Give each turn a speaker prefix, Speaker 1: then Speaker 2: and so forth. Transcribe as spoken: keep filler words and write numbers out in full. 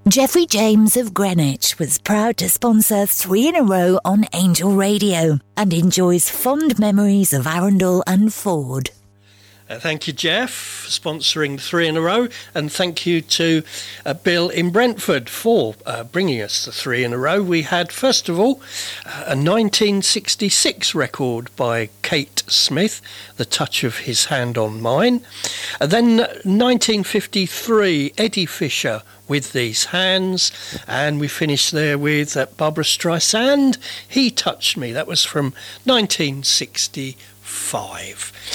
Speaker 1: Jeffrey James of Greenwich was proud to sponsor Three in a Row on Angel Radio and enjoys fond memories of Arundel and Ford.
Speaker 2: Uh, thank you, Jeff, for sponsoring Three in a Row, and thank you to uh, Bill in Brentford for uh, bringing us the Three in a Row. We had, first of all, uh, a nineteen sixty-six record by Kate Smith, The Touch of His Hand on Mine. Uh, then nineteen fifty-three, Eddie Fisher, With These Hands, and we finished there with uh, Barbra Streisand, He Touched Me. That was from nineteen sixty-five.